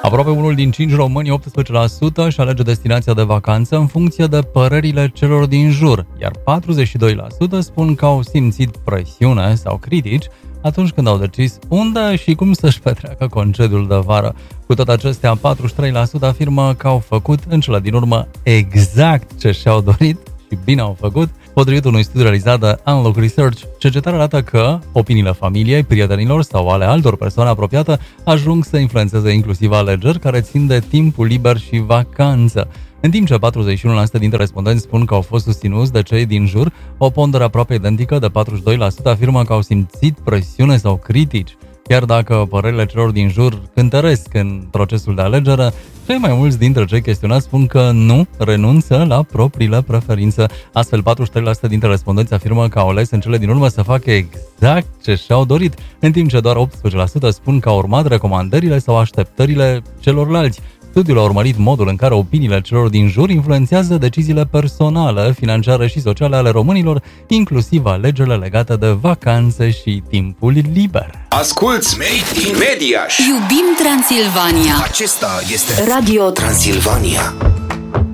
Aproape unul din 5 români, 18%, își alege destinația de vacanță în funcție de părerile celor din jur, iar 42% spun că au simțit presiune sau critici atunci când au decis unde și cum să-și petreacă concediul de vară. Cu toate acestea, 43% afirmă că au făcut în cele din urmă exact ce și-au dorit și bine au făcut. Potrivit unui studiu realizat de Unlock Research, cercetarea arată că opiniile familiei, prietenilor sau ale altor persoane apropiate ajung să influențeze inclusiv alegeri care țin de timpul liber și vacanță. În timp ce 41% dintre respondenți spun că au fost susținuți de cei din jur, o pondere aproape identică de 42% afirmă că au simțit presiune sau critici. Chiar dacă părerile celor din jur cântăresc în procesul de alegere, cei mai mulți dintre cei chestionați spun că nu renunță la propriile preferințe. Astfel, 43% dintre respondenți afirmă că au ales în cele din urmă să facă exact ce și-au dorit, în timp ce doar 18% spun că au urmat recomandările sau așteptările celorlalți. Studiul a urmărit modul în care opiniile celor din jur influențează deciziile personale, financiare și sociale ale românilor, inclusiv alegerile legate de vacanțe și timpul liber. Asculți Made in Mediaș! Iubim Transilvania! Acesta este Radio Transilvania.